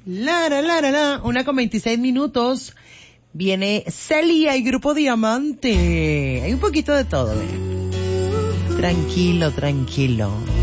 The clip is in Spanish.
La. 1:26. Viene Celia y Grupo Diamante. Hay un poquito de todo, Tranquilo.